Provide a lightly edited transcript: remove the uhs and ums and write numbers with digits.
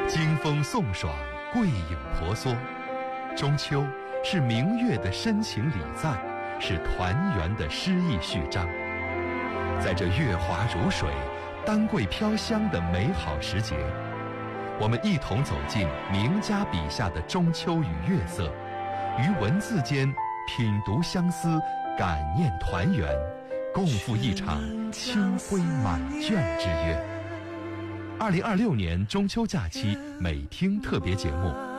经风送爽，桂影婆娑。中秋是明月的深情礼赞，是团圆的诗意序章。在这月华如水、丹桂飘香的美好时节，我们一同走进名家笔下的中秋与月色，于文字间品读相思，感念团圆，共赴一场清辉满卷之约。2026年中秋假期美听特别节目